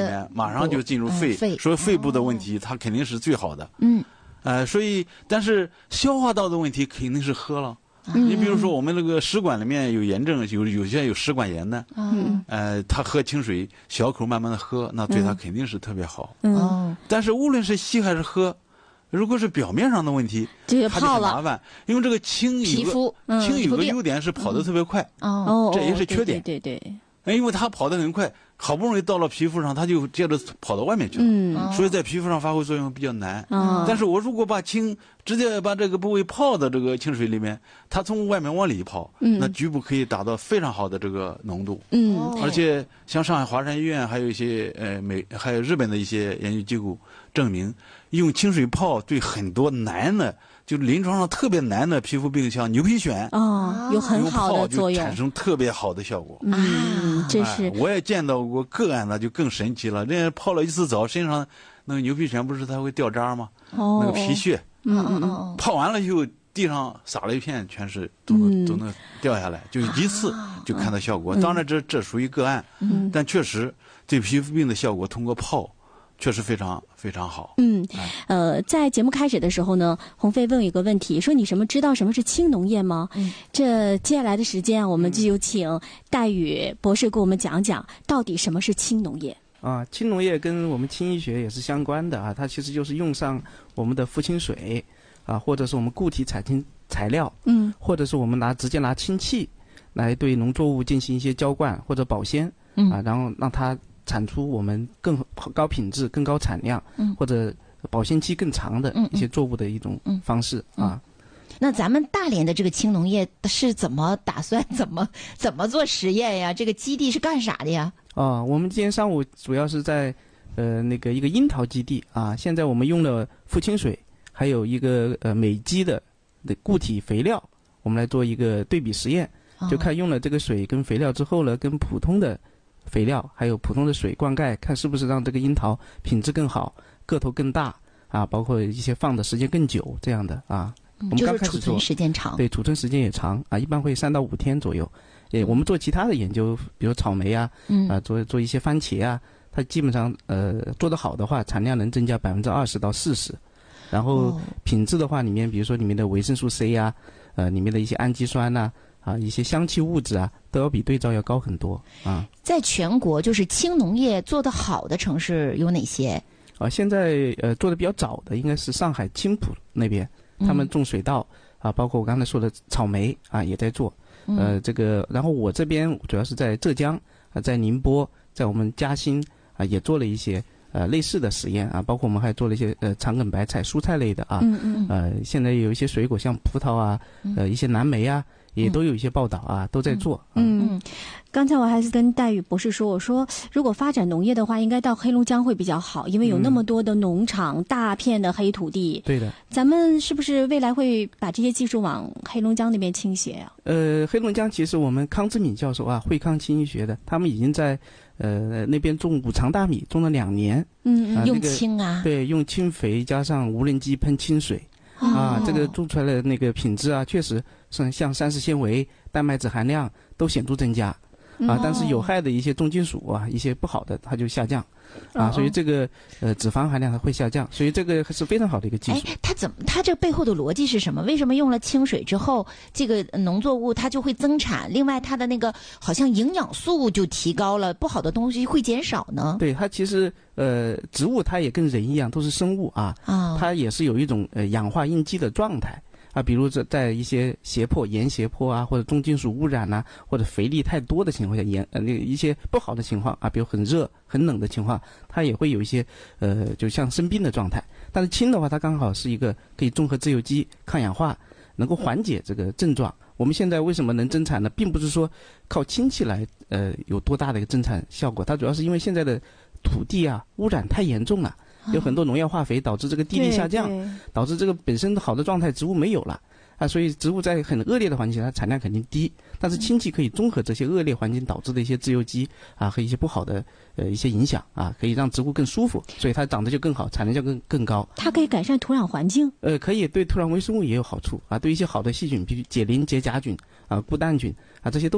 面，马上就进入肺，所以肺部的问题它肯定是最好的。所以但是消化道的问题肯定是喝了。你比如说我们那个食管里面有炎症，有些有食管炎的，他喝清水，小口慢慢的喝，那对他肯定是特别好。但是无论是吸还是喝，如果是表面上的问题，它就很麻烦，因为这个氢有个优点是跑得特别快，这也是缺点。 对， 因为它跑得很快，好不容易到了皮肤上，它就接着跑到外面去了，所以在皮肤上发挥作用比较难。但是我如果把直接把这个部位泡到这个清水里面，它从外面往里泡，那局部可以达到非常好的这个浓度。而且像上海华山医院还有一些还有日本的一些研究机构证明，用清水泡对很多难的，就临床上特别难的皮肤病，像牛皮癣有很好的作用， 就产生特别好的效果。 真是。 我也见到过个案，那就更神奇了。人家泡了一次澡，身上那个牛皮癣不是它会掉渣吗？那个皮屑，泡完了以后，地上撒了一片，全是都能掉下来，就一次就看到效果。当然这属于个案，但确实对皮肤病的效果通过泡确实非常非常好。 在节目开始的时候呢，鸿飞问一个问题，说你知道什么是氢农业吗？这接下来的时间我们就有请戴宇博士给我们讲讲到底什么是氢农业。 氢农业跟我们氢医学也是相关的它其实就是用上我们的浮清水或者是我们固体材料，或者是我们直接拿氢气来对农作物进行一些浇灌或者保鲜，然后让它产出我们更高品质、更高产量，或者保鲜期更长的一些作物的一种方式那咱们大连的这个氢农业是怎么打算怎么做实验呀？这个基地是干啥的呀？ 我们今天上午主要是在一个樱桃基地现在我们用了浮清水，还有一个美基的固体肥料，我们来做一个对比实验，就看用了这个水跟肥料之后呢，跟普通的肥料还有普通的水灌溉，看是不是让这个樱桃品质更好，个头更大包括一些放的时间更久这样的我们刚开始做， 就是储存时间长。 对，储存时间也长一般会3到5天左右。我们做其他的研究，比如草莓做一些番茄它基本上做得好的话，产量能增加20%到40%。然后品质的话，里面比如说里面的维生素 C 里面的一些氨基酸一些香气物质都要比对照要高很多在全国就是氢农业做得好的城市有哪些？ 现在做得比较早的应该是上海青浦那边，他们种水稻包括我刚才说的草莓也在做。然后我这边主要是在浙江在宁波，在我们嘉兴也做了一些类似的实验包括我们还做了一些长梗白菜蔬菜类的现在有一些水果像葡萄一些蓝莓也都有一些报道都在做。 刚才我还是跟戴宇博士说，我说如果发展农业的话，应该到黑龙江会比较好，因为有那么多的农场，大片的黑土地。 对的。 咱们是不是未来会把这些技术往黑龙江那边倾斜黑龙江其实我们康之敏教授惠康氢医学的，他们已经在那边种五常大米，种了2年。 用氢对，用氢肥加上无人机喷清水。这个种出来的那个品质确实像膳食纤维、蛋白质含量都显著增加但是有害的一些重金属一些不好的它就下降所以这个脂肪含量它会下降，所以这个是非常好的一个技术。 它这背后的逻辑是什么？为什么用了清水之后，这个农作物它就会增产？另外，它的那个好像营养素就提高了，不好的东西会减少呢？ 对，它其实植物它也跟人一样都是生物它也是有一种氧化应激的状态。比如在一些盐胁迫或者重金属污染或者肥力太多的情况下，一些不好的情况比如很热很冷的情况，它也会有一些就像生病的状态。但是氢的话，它刚好是一个可以综合自由基、抗氧化，能够缓解这个症状。我们现在为什么能增产呢？并不是说靠氢气来有多大的一个增产效果，它主要是因为现在的土地污染太严重了。有很多农药化肥导致这个地力下降，导致这个本身好的状态植物没有了所以植物在很恶劣的环境下它产量肯定低，但是氢气可以综合这些恶劣环境导致的一些自由基和一些不好的一些影响可以让植物更舒服，所以它长得就更好，产量就更高。 它可以改善土壤环境可以对土壤微生物也有好处对一些好的细菌，比如解磷、结荚菌、固氮菌这些都是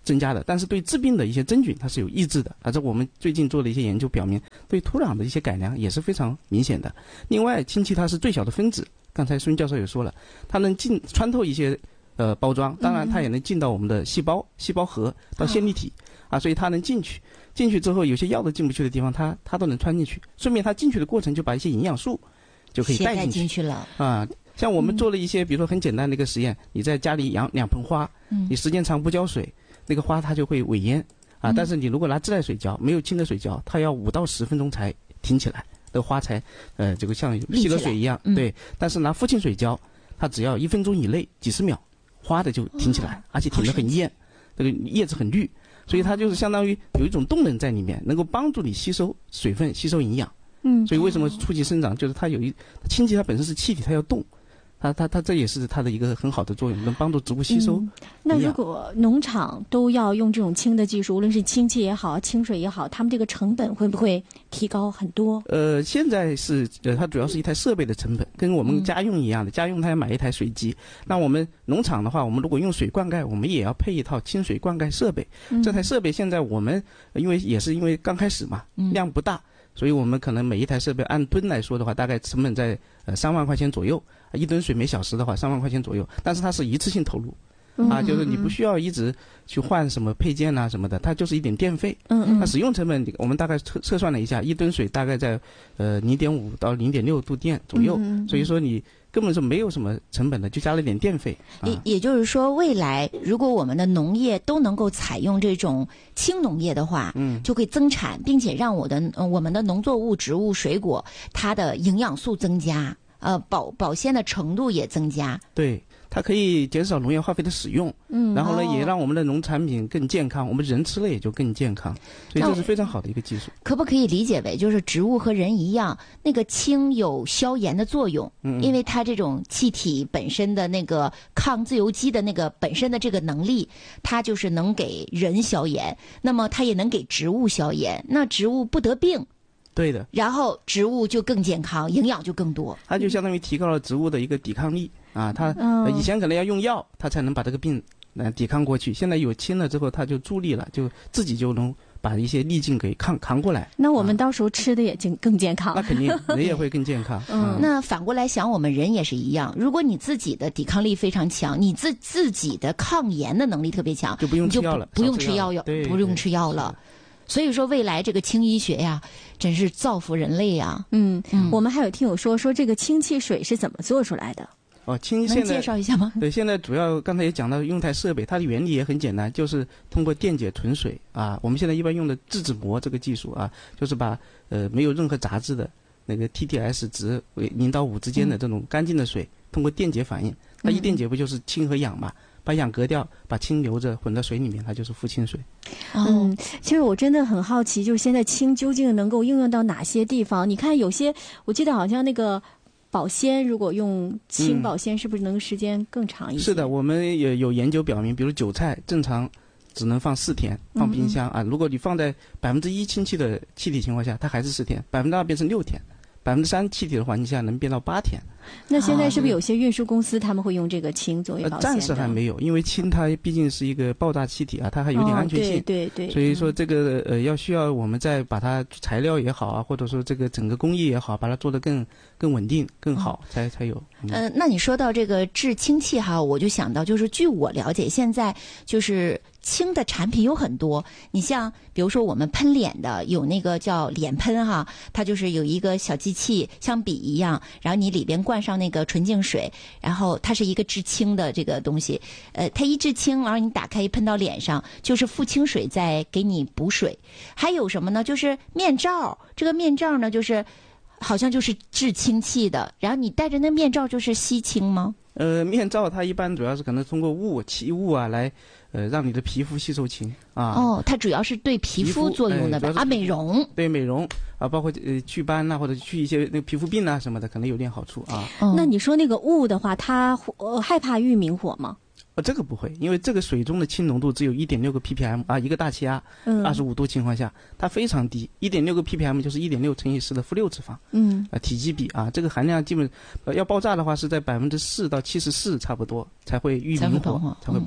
增加的，但是对致病的一些真菌它是有抑制的。这我们最近做的一些研究表明，对土壤的一些改良也是非常明显的。另外，氢气它是最小的分子，刚才孙教授也说了，它能穿透一些包装，当然它也能进到我们的细胞核到线粒体所以它能进去之后，有些药都进不去的地方，它都能穿进去。顺便它进去的过程就把一些营养素就可以带进去了像我们做了一些，比如说很简单的一个实验，你在家里养2盆花，你时间长不浇水，那个花它就会萎蔫但是你如果拿自来水浇，没有清的水浇，它要5到10分钟才挺起来，那个花才这个像吸了水一样，对。但是拿复清水浇，它只要1分钟以内，几十秒，花的就挺起来，而且挺得很艳，这个叶子很绿，所以它就是相当于有一种动能在里面，能够帮助你吸收水分、吸收营养。所以为什么促进生长，就是它有氢气它本身是气体，它要动。它这也是它的一个很好的作用，能帮助植物吸收。 那如果农场都要用这种氢的技术，无论是氢气也好，清水也好，他们这个成本会不会提高很多？ 现在是它主要是一台设备的成本，跟我们家用一样的，家用它要买一台水机。那我们农场的话，我们如果用水灌溉，我们也要配一套清水灌溉设备。这台设备现在我们因为刚开始嘛，量不大。所以我们可能每一台设备按吨来说的话，大概成本在3万块钱左右，1吨水每小时的话3万块钱左右，但是它是一次性投入，就是你不需要一直去换什么配件什么的，它就是一点电费。那使用成本我们大概测算了一下，1吨水大概在0.5到0.6度电左右，所以说你根本是没有什么成本的，就加了点电费。 也就是说，未来如果我们的农业都能够采用这种轻农业的话，就会增产，并且让我们的农作物、植物、水果它的营养素增加，保鲜的程度也增加。 对。它可以减少农药化肥的使用，然后呢，也让我们的农产品更健康，我们人吃了也就更健康，所以这是非常好的一个技术。 可不可以理解为，就是植物和人一样，那个氢有消炎的作用，因为它这种气体本身的那个抗自由基的那个本身的这个能力，它就是能给人消炎，那么它也能给植物消炎，那植物不得病。 对的， 然后植物就更健康，营养就更多。 它就相当于提高了植物的一个抵抗力它以前可能要用药，它才能把这个病抵抗过去。现在有氢了之后，它就助力了，就自己就能把一些逆境给扛过来。 那我们到时候吃的也更健康。 那肯定，人也会更健康。 那反过来想，我们人也是一样。如果你自己的抵抗力非常强，你自己的抗炎的能力特别强， 就不用吃药了， 不用吃药了。所以说，未来这个氢医学呀，真是造福人类呀。 我们还有听友说这个氢气水是怎么做出来的？ 氢现在能介绍一下吗？ 对，现在主要刚才也讲到用台设备，它的原理也很简单，就是通过电解纯水我们现在一般用的质子膜这个技术就是把没有任何杂质的那个 TDS 值为0到5之间的这种干净的水，通过电解反应，它一电解不就是氢和氧嘛？把氧隔掉，把氢留着混到水里面，它就是复氢水。 其实我真的很好奇，就是现在氢究竟能够应用到哪些地方？你看有些，我记得好像那个保鲜，如果用氢保鲜，是不是能时间更长一些？ 是的，我们也有研究表明，比如韭菜正常只能放4天，放冰箱如果你放在1%氢气的气体情况下，它还是4天，2%变成6天。3%气体的环境下能变到8天。 那现在是不是有些运输公司他们会用这个氢作为保鲜的？ 暂时还没有，因为氢它毕竟是一个爆炸气体它还有点安全性。 对。 所以说这个需要我们再把它材料也好或者说这个整个工艺也好，把它做得更稳定、更好，才有。 那你说到这个制氢气我就想到，就是据我了解，现在就是氢的产品有很多。你像比如说我们喷脸的，有那个叫脸喷它就是有一个小机器像笔一样，然后你里边灌上那个纯净水，然后它是一个制氢的这个东西，它一制氢，然后你打开一喷到脸上，就是复清水在给你补水。还有什么呢？就是面罩，这个面罩呢就是好像就是制氢气的，然后你戴着那面罩就是吸氢吗？ 面罩它一般主要是可能通过气雾来让你的皮肤吸收氢它主要是对皮肤作用的呗美容。 对美容包括祛斑或者去一些那个皮肤病什么的，可能有点好处那你说那个雾的话，它害怕遇明火吗？ 这个不会，因为这个水中的氢浓度只有1.6个 ppm 一个大气压25度情况下，它非常低，1.6个 ppm 就是1.6乘以10的负6次方。体积比这个含量基本要爆炸的话是在4%到74%差不多才会遇明火，才会爆。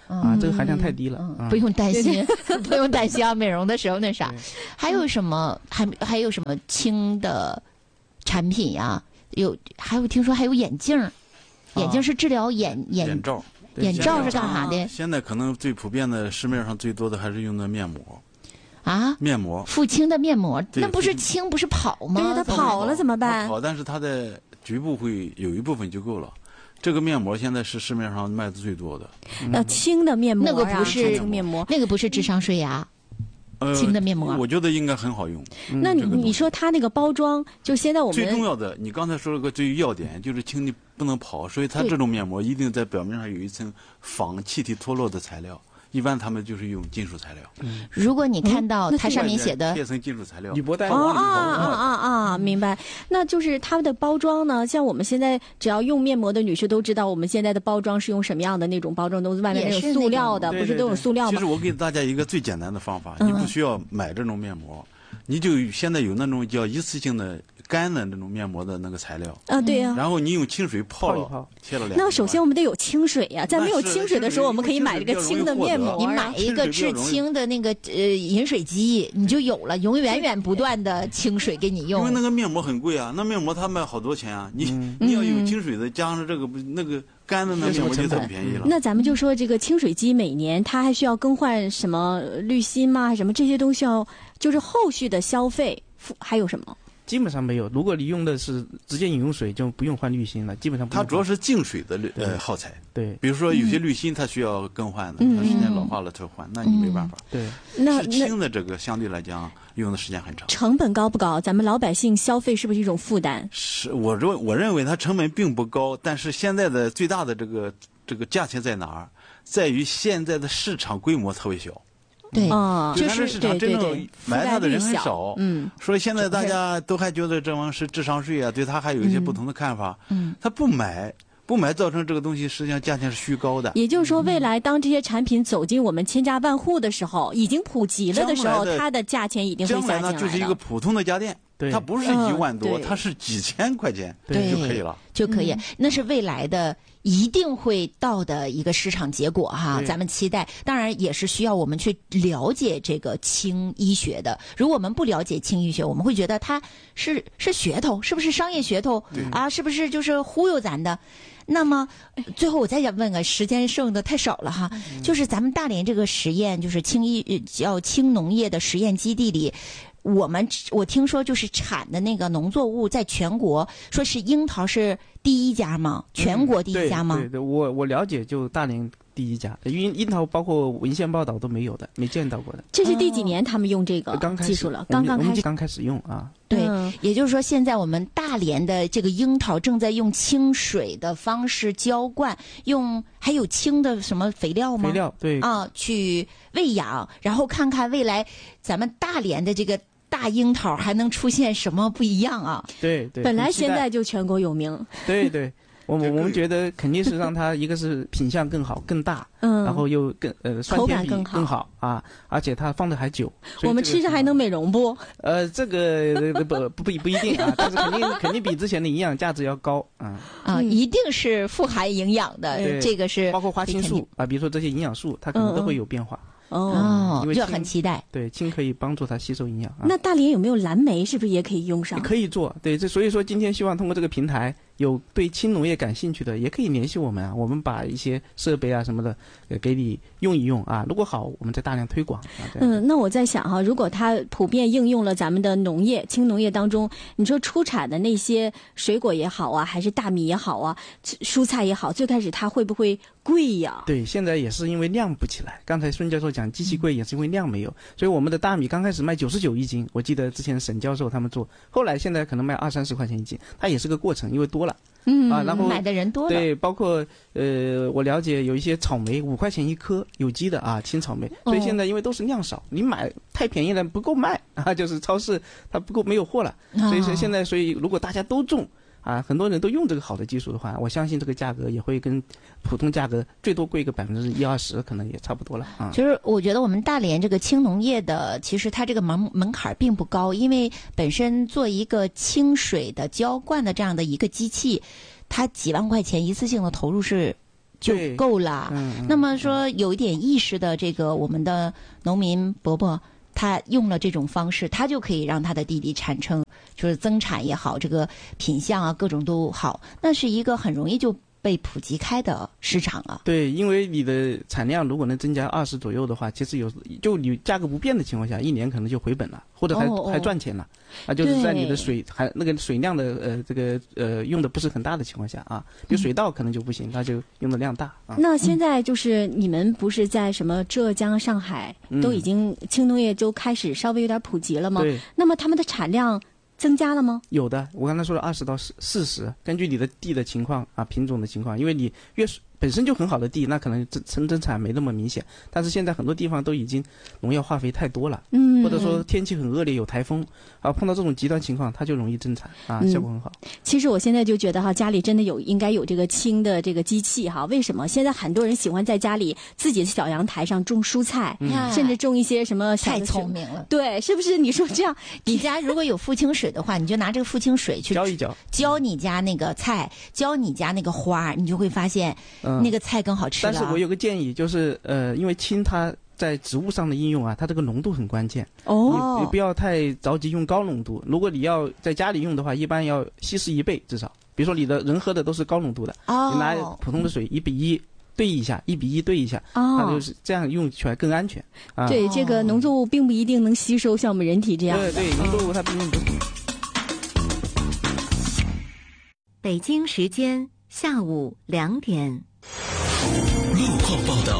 这个含量太低了， 不用担心，不用担心啊，美容的时候那啥。还有什么？还有什么轻的产品呀？还有听说还有眼镜，眼镜是治疗眼罩。 眼罩是干啥的？ 现在可能最普遍的，市面上最多的还是用的面膜。 啊， 面膜， 腹轻的面膜，那不是轻不是跑吗？ 对，它跑了怎么办？ 跑，但是它的局部会有一部分就够了。这个面膜现在是市面上卖的最多的。 轻的面膜， 那个不是面膜， 那个不是智商税呀。轻的面膜， 我觉得应该很好用。 那你说它那个包装，就现在我们最重要的，你刚才说了个最要点，就是轻的不能跑，所以它这种面膜一定在表面上有一层防气体脱落的材料。一般他们就是用金属材料。 如果你看到它上面写的贴层金属材料， 铝箔袋明白。那就是它的包装呢？像我们现在只要用面膜的女士都知道，我们现在的包装是用什么样的那种包装，都是外面那种塑料的，不是都有塑料吗？ 其实我给大家一个最简单的方法，你不需要买这种面膜，你就现在有那种叫一次性的干的那种面膜的那个材料对呀， 然后你用清水泡一泡，贴了2。 那首先我们得有清水呀，在没有清水的时候，我们可以买这个轻的面膜。 你买一个制清的那个饮水机，你就有了，源源不断的清水给你用。 因为那个面膜很贵啊，那面膜它卖好多钱啊，你要有清水的，加上这个那个干的那面膜就很便宜了。 那咱们就说这个清水机每年它还需要更换什么滤芯吗？还是什么这些都需要，就是后续的消费还有什么？ 基本上没有，如果你用的是直接饮用水，就不用换滤芯了，基本上不用。 它主要是净水的耗材。 对， 比如说有些滤芯它需要更换的，它时间老化了才换，那你没办法。 对， 是轻的这个相对来讲用的时间很长。 成本高不高？咱们老百姓消费是不是一种负担？ 是，我认为它成本并不高，但是现在的最大的这个价钱在哪儿？在于现在的市场规模特别小。 对， 就是市场真正买它的人很少，所以现在大家都还觉得这玩意是智商税啊，对它还有一些不同的看法。他不买造成这个东西实际上价钱是虚高的。 也就是说，未来当这些产品走进我们千家万户的时候，已经普及了的时候，它的价钱一定会下降来的。 将来呢，就是一个普通的家电。它不是1万多，它是几千块钱就可以了， 就可以。那是未来的一定会到的一个市场结果哈，咱们期待。当然也是需要我们去了解这个轻医学的。如果我们不了解轻医学，我们会觉得它是噱头，是不是商业噱头啊？是不是就是忽悠咱的？那么最后我再想问个，时间剩的太少了哈，就是咱们大连这个实验，就是叫轻农业的实验基地里。我听说就是产的那个农作物在全国说是樱桃是第一家吗？全国第一家吗？ 对，我了解就大连第一家，因为樱桃包括文献报道都没有的，没见到过的。 这是第几年他们用这个技术了？ 刚开始用啊。 对，也就是说现在我们大连的这个樱桃正在用清水的方式浇灌，还有轻的什么肥料吗？ 肥料，对啊，去喂养，然后看看未来咱们大连的这个大樱桃还能出现什么不一样啊？ 对， 本来现在就全国有名。 对，我们觉得肯定是让它一个是品相更好更大，然后又酸甜比更好啊，而且它放的还久。 我们吃着还能美容不？ 这个不一定啊，但是肯定比之前的营养价值要高啊。 一定是富含营养的，这个是包括花青素啊，比如说这些营养素，它可能都会有变化。 就很期待。 对，氢可以帮助它吸收营养。 那大连有没有蓝莓？是不是也可以用上？ 可以做，对，所以说今天希望通过这个平台，有对轻农业感兴趣的，也可以联系我们啊，我们把一些设备啊什么的，给你用一用啊。如果好，我们再大量推广。 那我在想哈，如果它普遍应用了咱们的农业、轻农业当中，你说出产的那些水果也好啊，还是大米也好啊，蔬菜也好，最开始它会不会贵呀？ 对，现在也是因为量不起来。刚才孙教授讲机器贵也是因为量没有，所以我们的大米刚开始卖99一斤，我记得之前沈教授他们做，后来现在可能卖20-30块钱一斤，它也是个过程，因为多了。然后买的人多了。 对，包括我了解有一些草莓5块钱一颗，有机的啊，青草莓。所以现在因为都是量少，你买太便宜了不够卖啊，就是超市它不够没有货了。所以说现在，所以如果大家都种啊，很多人都用这个好的技术的话，我相信这个价格也会跟普通价格最多贵个10%-20%，可能也差不多了啊。 就是我觉得我们大连这个轻农业的，其实它这个门槛并不高，因为本身做一个清水的浇灌的这样的一个机器，它几万块钱一次性的投入是就够了。那么说有一点意识的这个我们的农民伯伯，他用了这种方式，他就可以让他的地产生就是增产也好，这个品相啊各种都好，那是一个很容易就被普及开的市场了。 对，因为你的产量如果能增加20左右的话，其实就你价格不变的情况下，1年可能就回本了，或者还赚钱了。就是在你的那个水量的用的不是很大的情况下啊，比如水稻可能就不行，它就用的量大啊。 那现在就是你们不是在什么浙江、上海都已经轻农业就开始稍微有点普及了吗？ 对。 那么他们的产量增加了吗？ 有的，我刚才说了20到40，根据你的地的情况啊，品种的情况，因为你本身就很好的地，那可能增产没那么明显。但是现在很多地方都已经农药化肥太多了，或者说天气很恶劣，有台风啊，碰到这种极端情况，它就容易增产啊，效果很好。 其实我现在就觉得哈，家里真的应该有这个轻的这个机器哈。为什么？现在很多人喜欢在家里自己的小阳台上种蔬菜，甚至种一些什么太聪明了。 对，是不是？你说这样， 你家如果有复清水的话，你就拿这个复清水去浇一浇， 浇你家那个菜，浇你家那个花，你就会发现那个菜更好吃了。 但是我有个建议，就是因为氢它在植物上的应用啊，它这个浓度很关键。你不要太着急用高浓度。如果你要在家里用的话，一般要稀释1倍至少。比如说你的人喝的都是高浓度的，你拿普通的水1比1兑一下，1比1兑一下，它就是这样用起来更安全。 对，这个农作物并不一定能吸收像我们人体这样。 对，农作物它并不。 北京时间下午2点。 路况报道。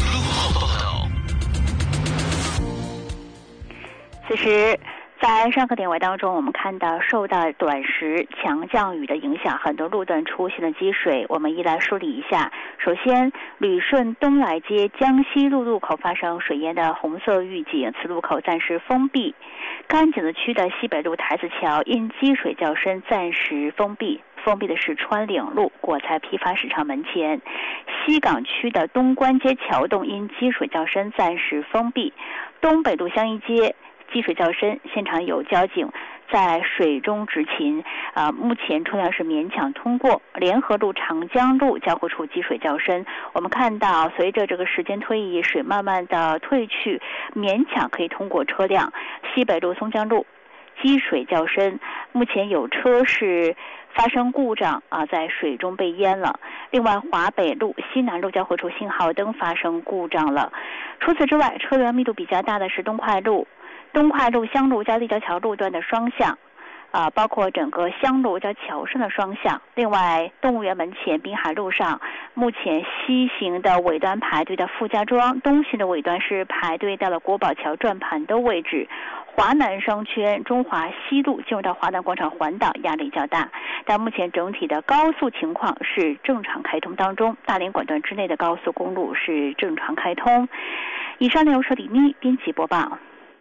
此时在上课点位当中，我们看到受到短时强降雨的影响，很多路段出现了积水。我们一来梳理一下。首先，旅顺东来街江西路路口发生水淹的红色预警，此路口暂时封闭。甘井子区的西北路台子桥因积水较深，暂时封闭。封闭的是川岭路果菜批发市场门前。西港区的东关街桥洞因积水较深，暂时封闭。东北路香一街积水较深，现场有交警在水中执勤，目前车辆是勉强通过。联合路长江路交汇处积水较深，我们看到随着这个时间推移，水慢慢的退去，勉强可以通过车辆。西北路松江路积水较深，目前有车是发生故障在水中被淹了。另外，华北路西南路交汇处信号灯发生故障了。除此之外，车流密度比较大的是东快路香路加立交桥路段的双向，包括整个香路加桥上的双向。另外，动物园门前滨海路上，目前西行的尾端排队到傅家庄，东行的尾端是排队到了国宝桥转盘的位置。华南商圈中华西路进入到华南广场环岛压力较大，但目前整体的高速情况是正常开通当中，大连管段之内的高速公路是正常开通。以上内容是李咪编辑播报。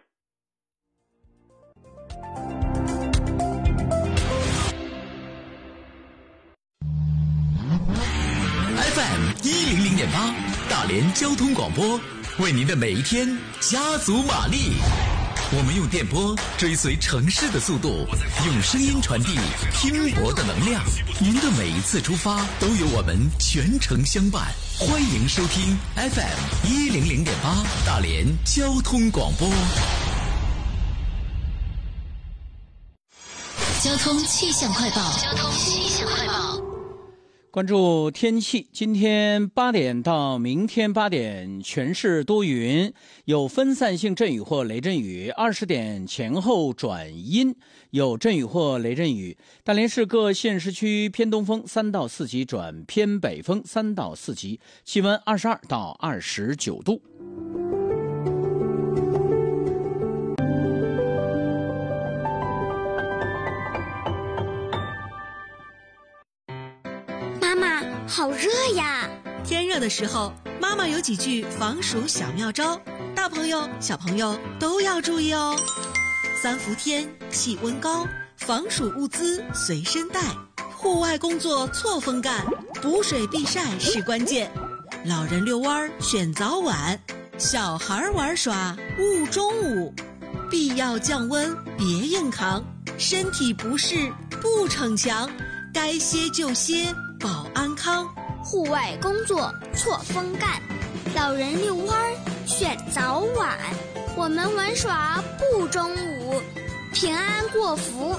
FM 100.8大连交通广播，为您的每一天加足马力。我们用电波追随城市的速度，用声音传递拼搏的能量。您的每一次出发都有我们全程相伴。欢迎收听 FM 100.8大连交通广播。 交通气象快报。 关注天气，今天8点到明天8点，全市多云，有分散性阵雨或雷阵雨；20点前后转阴，有阵雨或雷阵雨。大连市各县市区偏东风3到4级转偏北风3到4级，气温22到29度。 好热呀！ 天热的时候，妈妈有几句防暑小妙招，大朋友小朋友都要注意哦。3伏天，气温高，防暑物资随身带，户外工作错峰干，补水避晒是关键。老人遛弯选早晚，小孩玩耍勿中午，必要降温别硬扛，身体不适不逞强，该歇就歇保安康。 户外工作错风干，老人遛弯选早晚，我们玩耍不中午，平安过福